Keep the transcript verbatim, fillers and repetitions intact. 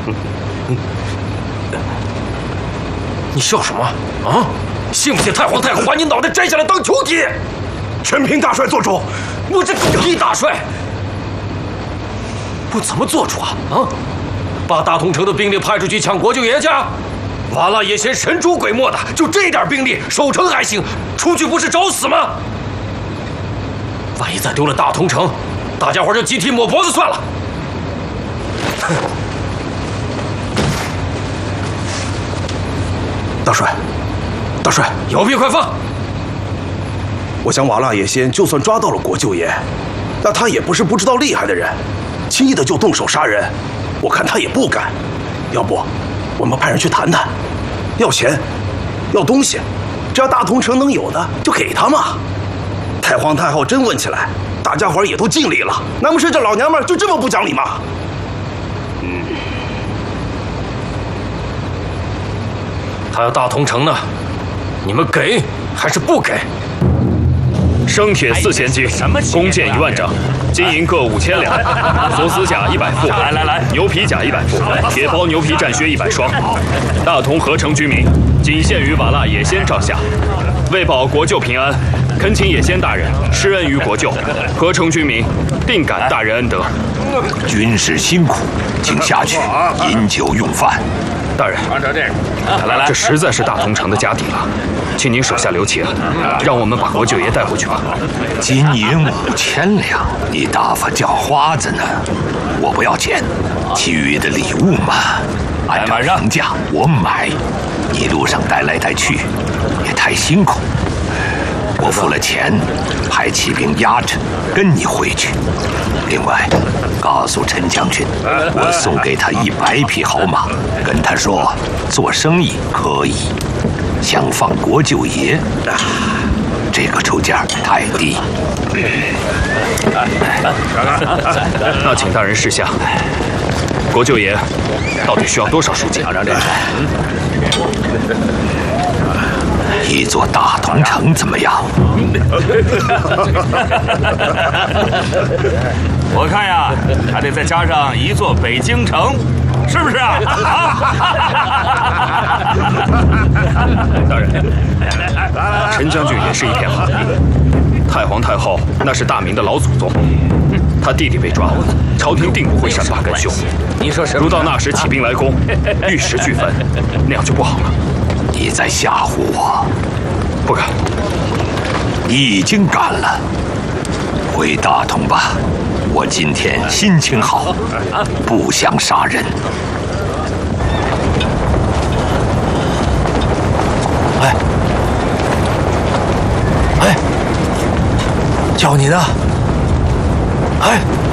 你笑什么啊？信不信太皇太后把你脑袋摘下来当球体？ 全凭大帅做主。 我这狗屁大帅，我怎么做主啊？啊！把大同城的兵力派出去抢国舅爷去？瓦剌也嫌神出鬼没的，就这点兵力守城还行，出去不是找死吗？万一再丢了大同城，大家伙就集体抹脖子算了。哼！ 大帅，大帅， 有病快放！ 我想瓦剌也先就算抓到了国舅爷，那他也不是不知道厉害的人，轻易的就动手杀人，我看他也不敢。要不，我们派人去谈谈，要钱，要东西，只要大同城能有的就给他嘛。太皇太后真问起来，大家伙也都尽力了，难不是这老娘们就这么不讲理吗？ 嗯。他要大同城呢，你们给还是不给？ 生铁四千斤，弓箭一万整，金银各五千两，锁死甲一百副，来来来，牛皮甲一百副，铁包牛皮战靴一百双。大同合城居民仅限于瓦剌野先帐下，为保国舅平安，恳请野先大人施恩于国舅。合城居民定感大人恩德。 军士辛苦，请下去饮酒用饭。 大人，来来，这实在是大同城的家底了，请您手下留情，让我们把国舅爷带回去吧。 金银五千两，你大发叫花子呢？我不要钱，其余的礼物嘛，按照人价我买。一路上带来带去，也太辛苦。我付了钱，派骑兵押着跟你回去。另外，告诉陈将军，我送给他一百匹好马，跟他说做生意可以，想放国舅爷，这个出价太低。 那请大人示下，国舅爷到底需要多少赎金？ 一座大同城怎么样？ 我看呀，还得再加上一座北京城，是不是啊？ 大人，陈将军也是一片好意。太皇太后那是大明的老祖宗，他弟弟被抓，朝廷定不会善罢甘休。 你说什么？ 如到那时起兵来攻，玉石俱焚，那样就不好了。 你在吓唬我？ 不敢。 你已经敢了，回大同吧。我今天心情好，不想杀人。 哎，哎，叫你呢。哎。